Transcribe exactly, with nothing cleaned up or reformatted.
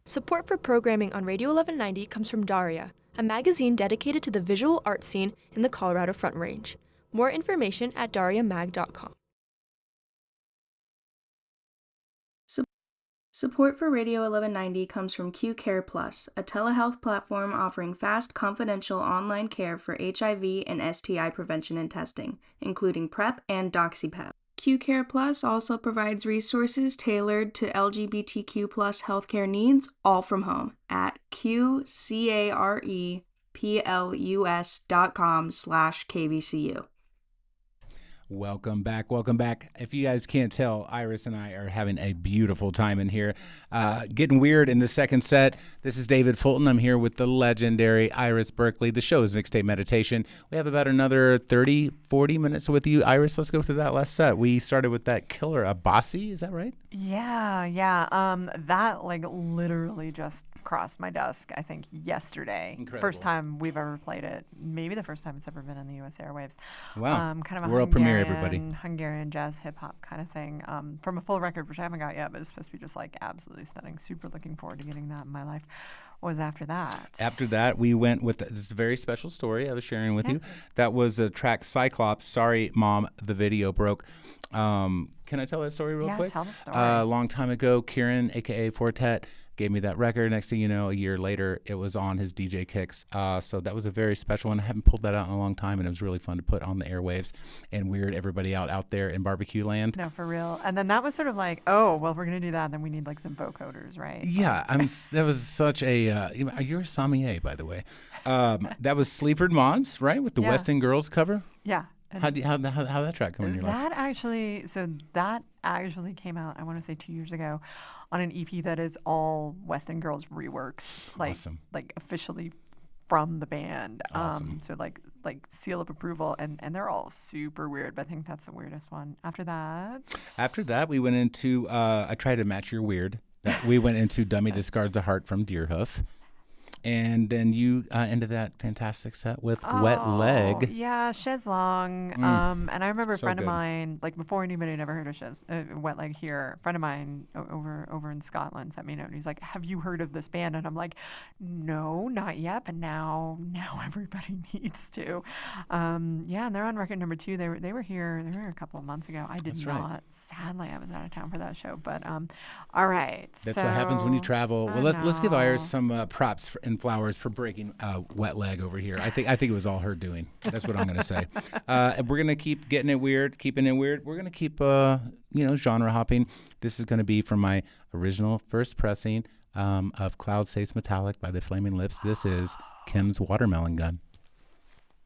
Support for programming on Radio eleven ninety comes from Daria, a magazine dedicated to the visual art scene in the Colorado Front Range. More information at daria mag dot com. Support for Radio eleven ninety comes from Q Care Plus, a telehealth platform offering fast, confidential online care for H I V and S T I prevention and testing, including PrEP and DoxyPep. Q Care Plus also provides resources tailored to L G B T Q plus healthcare needs, all from home, at Q-C-A-R-E-P-L-U-S dot com slash K-V-C-U. Welcome back. Welcome back. If you guys can't tell, Iris and I are having a beautiful time in here. Uh, getting weird in the second set. This is David Fulton. I'm here with the legendary Iris Berkeley. The show is Mixtape Meditation. We have about another thirty, forty minutes with you. Iris, let's go through that last set. We started with that killer Abasi. Is that right? Yeah, yeah. Um, that like literally just crossed my desk, I think, yesterday. Incredible. First time we've ever played it. Maybe the first time it's ever been on the U S airwaves. Wow. Um, kind of a World Hungarian, premiere, everybody. Hungarian jazz hip hop kind of thing. Um, from a full record, which I haven't got yet, but it's supposed to be just like absolutely stunning. Super looking forward to getting that in my life. What was after that? After that, we went with this is a very special story I was sharing with Yeah. you. That was a track Cyclops. Sorry, Mom, the video broke. Um, can I tell that story real Yeah, quick? tell the story. Uh, a long time ago, Kieran, a k a. Fortet, gave me that record. Next thing you know, a year later, it was on his D J Kicks. Uh, so that was a very special one. I haven't pulled that out in a long time, and it was really fun to put on the airwaves and weird everybody out out there in barbecue land. No, for real. And then that was sort of like, oh, well, if we're going to do that, then we need like some vocoders, right? Yeah, I'm. s- That was such a. Uh, you're a sommelier, by the way. Um, that was Sleaford Mods, right, with the Yeah. West End Girls cover. Yeah. And How do you, how how how that track come in your life? That actually, so that actually came out, I want to say two years ago, on an E P that is all West End Girls reworks, like Awesome. like officially from the band. Awesome. Um, so like like seal of approval, and and they're all super weird, but I think that's the weirdest one. After that, After that, we went into. Uh, I tried to match your weird. That we went into "Dummy Discards a Heart" from Deerhoof. And then you uh, ended that fantastic set with Wet Oh, Leg. Yeah, Chez Long. Mm. Um, and I remember a So friend good. of mine, like before anybody had ever heard of Chez, uh, Wet Leg here, a friend of mine o- over over in Scotland sent me a note, and he's like, "Have you heard of this band?" And I'm like, "No, not yet, but now now everybody needs to." Um, yeah, and they're on record number two. They were they were here they were here a couple of months ago. I did That's right. not. Sadly, I was out of town for that show. But um, all right. That's what happens when you so- travel. I Well, let's let's give Iris know. some uh, props for, and flowers for breaking uh, Wet Leg over here. I think I think it was all her doing. That's what I'm gonna say. Uh, and we're gonna keep getting it weird, keeping it weird. We're gonna keep uh, you know genre hopping. This is gonna be from my original first pressing um, of Cloud Stays Metallic by the Flaming Lips. This is Kim's Watermelon Gun.